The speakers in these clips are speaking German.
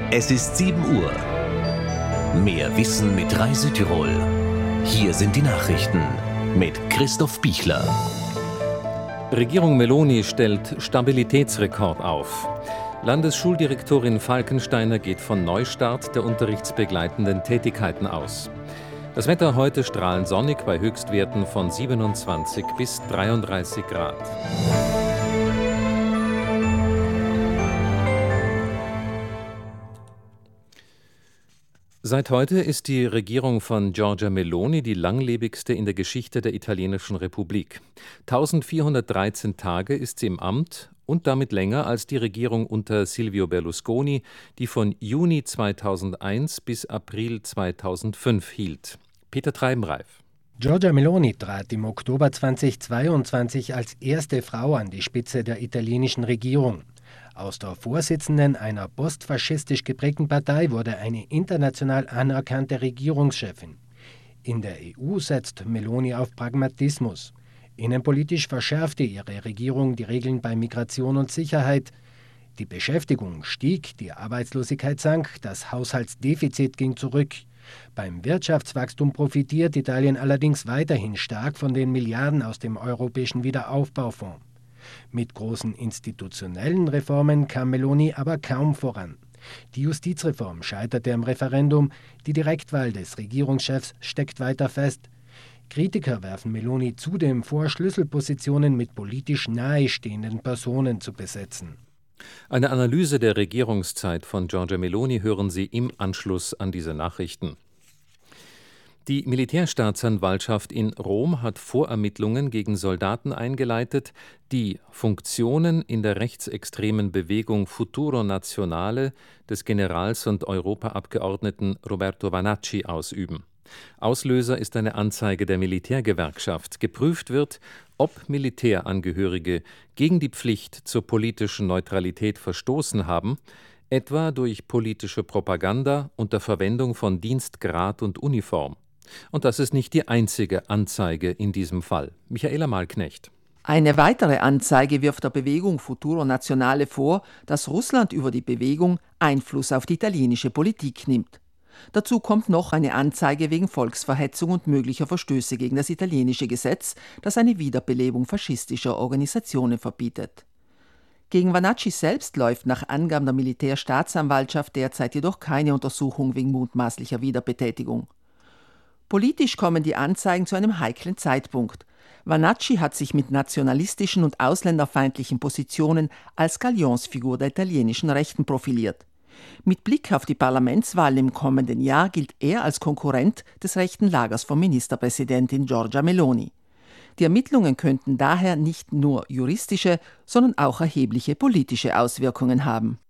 Es ist 7 Uhr. Mehr Wissen mit Rai Südtirol. Hier sind die Nachrichten mit Christoph Bichler. Regierung Meloni stellt Stabilitätsrekord auf. Landesschuldirektorin Falkensteiner geht von Neustart der unterrichtsbegleitenden Tätigkeiten aus. Das Wetter heute strahlend sonnig bei Höchstwerten von 27 bis 33 Grad. Seit heute ist die Regierung von Giorgia Meloni die langlebigste in der Geschichte der italienischen Republik. 1413 Tage ist sie im Amt und damit länger als die Regierung unter Silvio Berlusconi, die von Juni 2001 bis April 2005 hielt. Peter Treibenreif. Giorgia Meloni trat im Oktober 2022 als erste Frau an die Spitze der italienischen Regierung. Aus der Vorsitzenden einer postfaschistisch geprägten Partei wurde eine international anerkannte Regierungschefin. In der EU setzt Meloni auf Pragmatismus. Innenpolitisch verschärfte ihre Regierung die Regeln bei Migration und Sicherheit. Die Beschäftigung stieg, die Arbeitslosigkeit sank, das Haushaltsdefizit ging zurück. Beim Wirtschaftswachstum profitiert Italien allerdings weiterhin stark von den Milliarden aus dem Europäischen Wiederaufbaufonds. Mit großen institutionellen Reformen kam Meloni aber kaum voran. Die Justizreform scheiterte im Referendum, die Direktwahl des Regierungschefs steckt weiter fest. Kritiker werfen Meloni zudem vor, Schlüsselpositionen mit politisch nahestehenden Personen zu besetzen. Eine Analyse der Regierungszeit von Giorgia Meloni hören Sie im Anschluss an diese Nachrichten. Die Militärstaatsanwaltschaft in Rom hat Vorermittlungen gegen Soldaten eingeleitet, die Funktionen in der rechtsextremen Bewegung Futuro Nazionale des Generals und Europaabgeordneten Roberto Vanacci ausüben. Auslöser ist eine Anzeige der Militärgewerkschaft. Geprüft wird, ob Militärangehörige gegen die Pflicht zur politischen Neutralität verstoßen haben, etwa durch politische Propaganda unter Verwendung von Dienstgrad und Uniform. Und das ist nicht die einzige Anzeige in diesem Fall. Michaela Malknecht. Eine weitere Anzeige wirft der Bewegung Futuro Nazionale vor, dass Russland über die Bewegung Einfluss auf die italienische Politik nimmt. Dazu kommt noch eine Anzeige wegen Volksverhetzung und möglicher Verstöße gegen das italienische Gesetz, das eine Wiederbelebung faschistischer Organisationen verbietet. Gegen Vanacci selbst läuft nach Angaben der Militärstaatsanwaltschaft derzeit jedoch keine Untersuchung wegen mutmaßlicher Wiederbetätigung. Politisch kommen die Anzeigen zu einem heiklen Zeitpunkt. Vanacci hat sich mit nationalistischen und ausländerfeindlichen Positionen als Galionsfigur der italienischen Rechten profiliert. Mit Blick auf die Parlamentswahl im kommenden Jahr gilt er als Konkurrent des rechten Lagers von Ministerpräsidentin Giorgia Meloni. Die Ermittlungen könnten daher nicht nur juristische, sondern auch erhebliche politische Auswirkungen haben.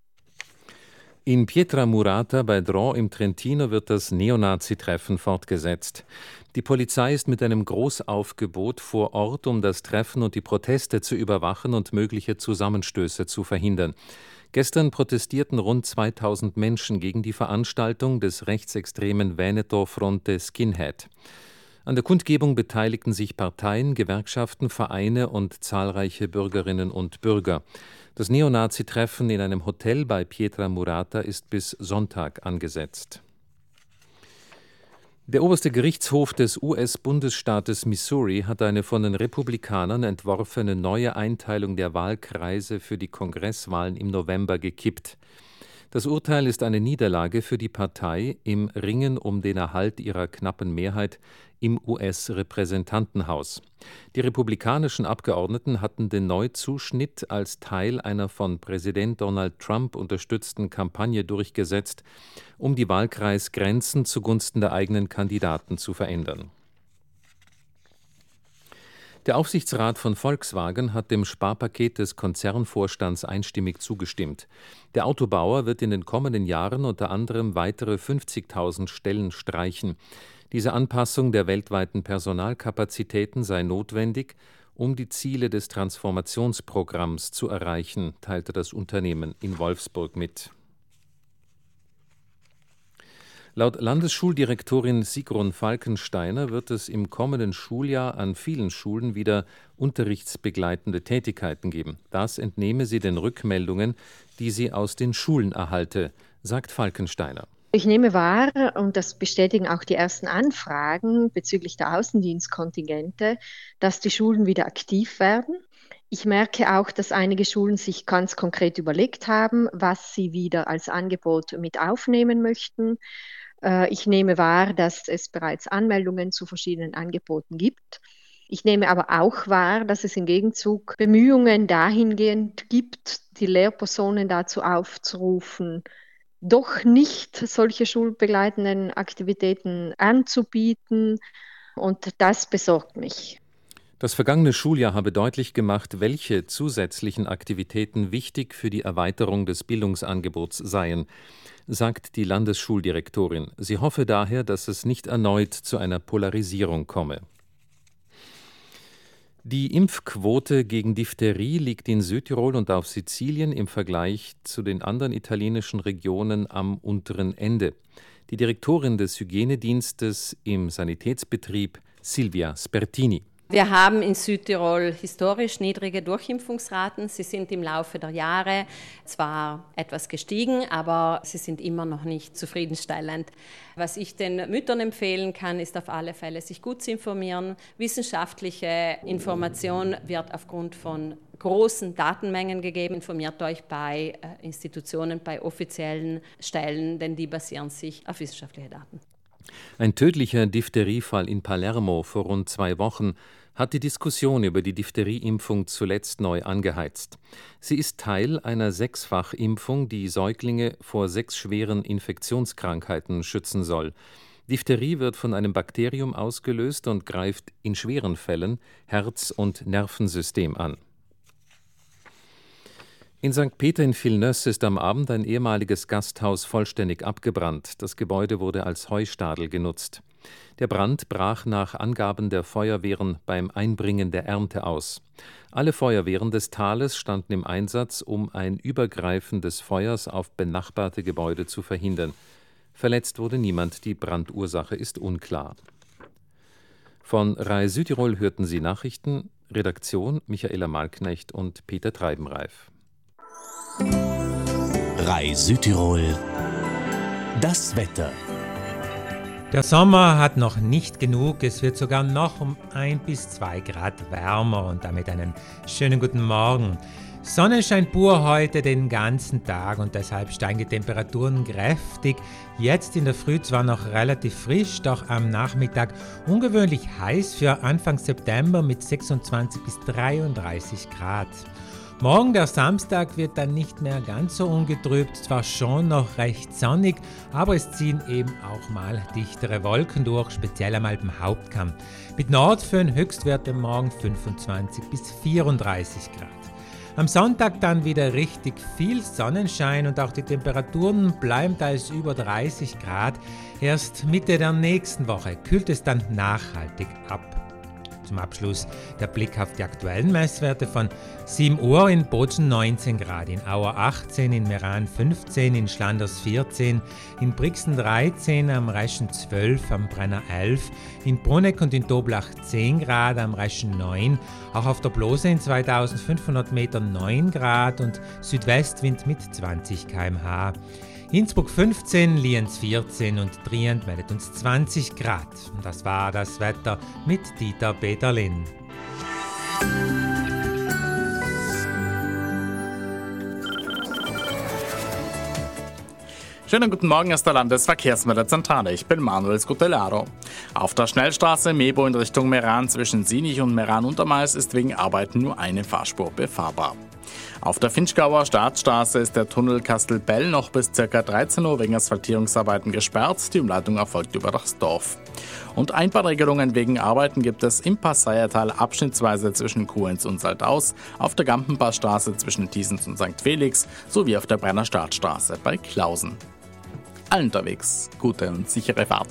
In Pietrammurata bei Dro im Trentino wird das Neonazi-Treffen fortgesetzt. Die Polizei ist mit einem Großaufgebot vor Ort, um das Treffen und die Proteste zu überwachen und mögliche Zusammenstöße zu verhindern. Gestern protestierten rund 2000 Menschen gegen die Veranstaltung des rechtsextremen Veneto Fronte Skinhead. An der Kundgebung beteiligten sich Parteien, Gewerkschaften, Vereine und zahlreiche Bürgerinnen und Bürger. Das Neonazi-Treffen in einem Hotel bei Pietrammurata ist bis Sonntag angesetzt. Der oberste Gerichtshof des US-Bundesstaates Missouri hat eine von den Republikanern entworfene neue Einteilung der Wahlkreise für die Kongresswahlen im November gekippt. Das Urteil ist eine Niederlage für die Partei im Ringen um den Erhalt ihrer knappen Mehrheit im US-Repräsentantenhaus. Die republikanischen Abgeordneten hatten den Neuzuschnitt als Teil einer von Präsident Donald Trump unterstützten Kampagne durchgesetzt, um die Wahlkreisgrenzen zugunsten der eigenen Kandidaten zu verändern. Der Aufsichtsrat von Volkswagen hat dem Sparpaket des Konzernvorstands einstimmig zugestimmt. Der Autobauer wird in den kommenden Jahren unter anderem weitere 50.000 Stellen streichen. Diese Anpassung der weltweiten Personalkapazitäten sei notwendig, um die Ziele des Transformationsprogramms zu erreichen, teilte das Unternehmen in Wolfsburg mit. Laut Landesschuldirektorin Sigrun Falkensteiner wird es im kommenden Schuljahr an vielen Schulen wieder unterrichtsbegleitende Tätigkeiten geben. Das entnehme sie den Rückmeldungen, die sie aus den Schulen erhalte, sagt Falkensteiner. Ich nehme wahr, und das bestätigen auch die ersten Anfragen bezüglich der Außendienstkontingente, dass die Schulen wieder aktiv werden. Ich merke auch, dass einige Schulen sich ganz konkret überlegt haben, was sie wieder als Angebot mit aufnehmen möchten. Ich nehme wahr, dass es bereits Anmeldungen zu verschiedenen Angeboten gibt. Ich nehme aber auch wahr, dass es im Gegenzug Bemühungen dahingehend gibt, die Lehrpersonen dazu aufzurufen, doch nicht solche schulbegleitenden Aktivitäten anzubieten. Und das besorgt mich. Das vergangene Schuljahr habe deutlich gemacht, welche zusätzlichen Aktivitäten wichtig für die Erweiterung des Bildungsangebots seien, sagt die Landesschuldirektorin. Sie hoffe daher, dass es nicht erneut zu einer Polarisierung komme. Die Impfquote gegen Diphtherie liegt in Südtirol und auf Sizilien im Vergleich zu den anderen italienischen Regionen am unteren Ende. Die Direktorin des Hygienedienstes im Sanitätsbetrieb, Silvia Spertini. Wir haben in Südtirol historisch niedrige Durchimpfungsraten. Sie sind im Laufe der Jahre zwar etwas gestiegen, aber sie sind immer noch nicht zufriedenstellend. Was ich den Müttern empfehlen kann, ist auf alle Fälle, sich gut zu informieren. Wissenschaftliche Information wird aufgrund von großen Datenmengen gegeben. Informiert euch bei Institutionen, bei offiziellen Stellen, denn die basieren sich auf wissenschaftliche Daten. Ein tödlicher Diphtheriefall in Palermo vor rund 2 Wochen hat die Diskussion über die Diphtherieimpfung zuletzt neu angeheizt. Sie ist Teil einer 6-fach-Impfung, die Säuglinge vor 6 schweren Infektionskrankheiten schützen soll. Diphtherie wird von einem Bakterium ausgelöst und greift in schweren Fällen Herz- und Nervensystem an. In St. Peter in Villeneuve ist am Abend ein ehemaliges Gasthaus vollständig abgebrannt. Das Gebäude wurde als Heustadel genutzt. Der Brand brach nach Angaben der Feuerwehren beim Einbringen der Ernte aus. Alle Feuerwehren des Tales standen im Einsatz, um ein Übergreifen des Feuers auf benachbarte Gebäude zu verhindern. Verletzt wurde niemand, die Brandursache ist unklar. Von RAI Südtirol hörten Sie Nachrichten, Redaktion Michaela Malknecht und Peter Treibenreif. RAI Südtirol. Das Wetter. Der Sommer hat noch nicht genug, es wird sogar noch um 1 bis 2 Grad wärmer und damit einen schönen guten Morgen. Sonnenschein pur heute den ganzen Tag und deshalb steigen die Temperaturen kräftig. Jetzt in der Früh zwar noch relativ frisch, doch am Nachmittag ungewöhnlich heiß für Anfang September mit 26 bis 33 Grad. Morgen, der Samstag, wird dann nicht mehr ganz so ungetrübt, zwar schon noch recht sonnig, aber es ziehen eben auch mal dichtere Wolken durch, speziell am Alpenhauptkamm. Mit Nordföhn Höchstwerte morgen 25 bis 34 Grad. Am Sonntag dann wieder richtig viel Sonnenschein und auch die Temperaturen bleiben teils über 30 Grad. Erst Mitte der nächsten Woche kühlt es dann nachhaltig ab. Zum Abschluss der Blick auf die aktuellen Messwerte von 7 Uhr in Bozen 19 Grad, in Auer 18, in Meran 15, in Schlanders 14, in Brixen 13, am Reschen 12, am Brenner 11, in Bruneck und in Toblach 10 Grad, am Reschen 9, auch auf der Blose in 2500 Meter 9 Grad und Südwestwind mit 20 km/h. Innsbruck 15, Lienz 14 und Trient meldet uns 20 Grad. Und das war das Wetter mit Dieter Peterlin. Schönen guten Morgen aus der Landesverkehrsmeldezentrale. Ich bin Manuel Scutellaro. Auf der Schnellstraße Mebo in Richtung Meran zwischen Sinich und Meran-Untermais ist wegen Arbeiten nur eine Fahrspur befahrbar. Auf der Finchgauer Staatsstraße ist der Tunnel Kastelbell noch bis ca. 13 Uhr wegen Asphaltierungsarbeiten gesperrt. Die Umleitung erfolgt über das Dorf. Und Einbahnregelungen wegen Arbeiten gibt es im Passeiertal abschnittsweise zwischen Kuenz und Saltaus, auf der Gampenpassstraße zwischen Thiesens und St. Felix sowie auf der Brenner Staatsstraße bei Klausen. Allen unterwegs gute und sichere Fahrt.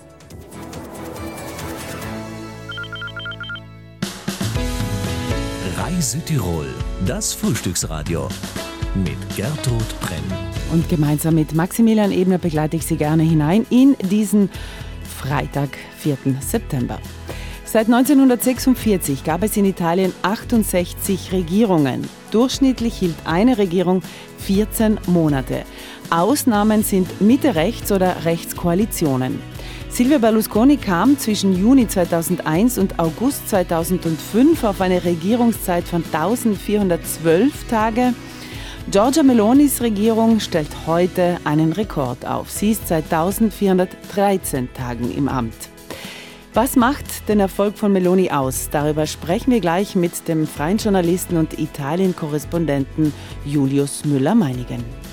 RAI Südtirol, das Frühstücksradio mit Gertrud Brenn. Und gemeinsam mit Maximilian Ebner begleite ich Sie gerne hinein in diesen Freitag, 4. September. Seit 1946 gab es in Italien 68 Regierungen. Durchschnittlich hielt eine Regierung 14 Monate. Ausnahmen sind Mitte-Rechts- oder Rechtskoalitionen. Silvio Berlusconi kam zwischen Juni 2001 und August 2005 auf eine Regierungszeit von 1412 Tage. Giorgia Melonis Regierung stellt heute einen Rekord auf. Sie ist seit 1413 Tagen im Amt. Was macht den Erfolg von Meloni aus? Darüber sprechen wir gleich mit dem freien Journalisten und Italien-Korrespondenten Julius Müller-Meinigen.